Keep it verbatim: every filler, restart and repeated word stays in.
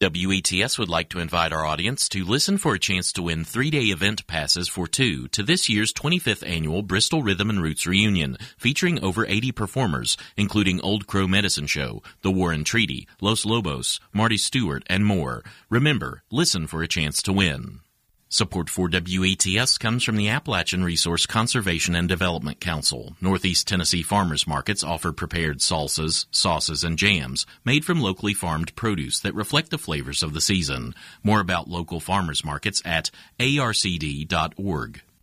W E T S would like to invite our audience to listen for a chance to win three-day event passes for two to this year's twenty-fifth annual Bristol Rhythm and Roots Reunion, featuring over eighty performers, including Old Crow Medicine Show, The War and Treaty, Los Lobos, Marty Stewart, and more. Remember, listen for a chance to win. Support for W E T S comes from the Appalachian Resource Conservation and Development Council. Northeast Tennessee farmers markets offer prepared salsas, sauces, and jams made from locally farmed produce that reflect the flavors of the season. More about local farmers markets at A R C D dot org.